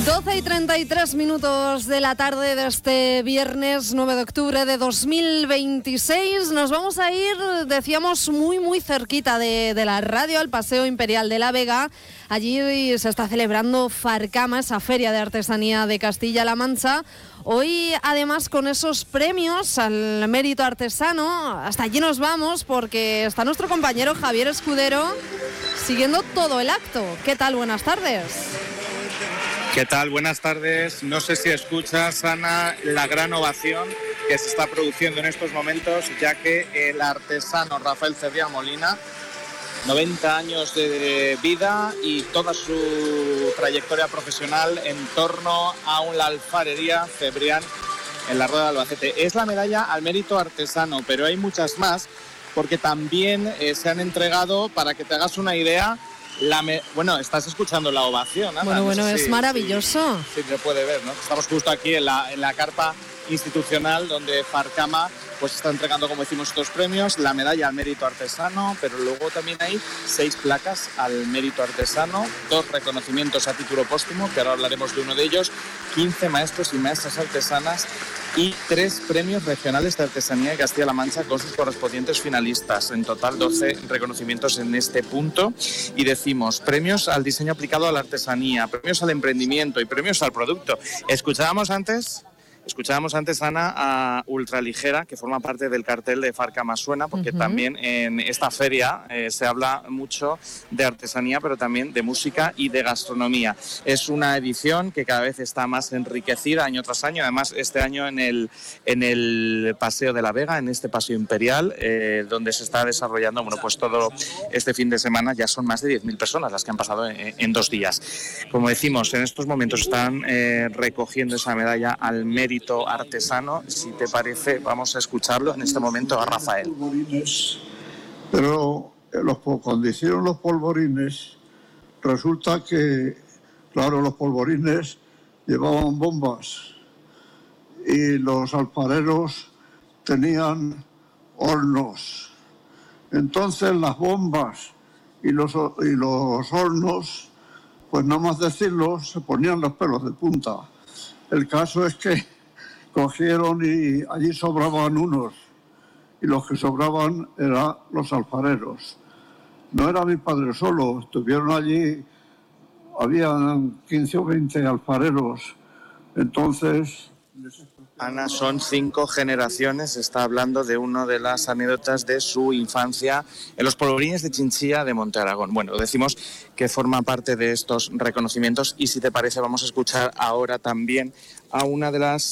12:33 de la tarde de este viernes 9 de octubre de 2026. Nos vamos a ir, decíamos, muy cerquita de la radio, al Paseo Imperial de la Vega. Allí se está celebrando Farcama, esa feria de artesanía de Castilla-La Mancha. Hoy, además, con esos premios al mérito artesano, hasta allí nos vamos porque está nuestro compañero Javier Escudero siguiendo todo el acto. ¿Qué tal? Buenas tardes. ¿Qué tal? Buenas tardes. No sé si escuchas, Ana, la gran ovación que se está produciendo en estos momentos, ya que el artesano Rafael Cebrián Molina, 90 años de vida y toda su trayectoria profesional en torno a la alfarería Cebrián en la Rueda de Albacete. Es la medalla al mérito artesano, pero hay muchas más, porque también se han entregado, para que te hagas una idea, bueno, estás escuchando la ovación, Ana. Bueno, no sé es maravilloso. Sí, se puede ver, ¿no? Estamos justo aquí en la carpa institucional donde Farcama pues está entregando, como decimos, estos premios, la medalla al mérito artesano, pero luego también hay 6 placas al mérito artesano, 2 reconocimientos a título póstumo, que ahora hablaremos de uno de ellos, 15 maestros y maestras artesanas y 3 premios regionales de artesanía de Castilla-La Mancha con sus correspondientes finalistas. En total 12 reconocimientos en este punto. Y decimos, premios al diseño aplicado a la artesanía, premios al emprendimiento y premios al producto. Escuchábamos antes, Ana, a Ultraligera, que forma parte del cartel de Farcama Suena, porque también en esta feria se habla mucho de artesanía, pero también de música y de gastronomía. Es una edición que cada vez está más enriquecida año tras año. Además, este año en el Paseo de la Vega, en este Paseo Imperial, donde se está desarrollando, bueno, pues todo este fin de semana, ya son más de 10.000 personas las que han pasado en 2 días. Como decimos, en estos momentos están recogiendo esa medalla al mérito artesano. Si te parece, vamos a escucharlo en este momento a Rafael. Pero cuando hicieron los polvorines, resulta que, claro, los polvorines llevaban bombas y los alfareros tenían hornos. Entonces las bombas y los hornos, pues nada más decirlo, se ponían los pelos de punta. El caso es que cogieron y allí sobraban unos, y los que sobraban eran los alfareros. No era mi padre solo, estuvieron allí, habían 15 o 20 alfareros. Entonces, Ana, son 5 generaciones, está hablando de una de las anécdotas de su infancia en los polvorines de Chinchilla de Monte Aragón. Bueno, decimos que forma parte de estos reconocimientos y si te parece vamos a escuchar ahora también a una de las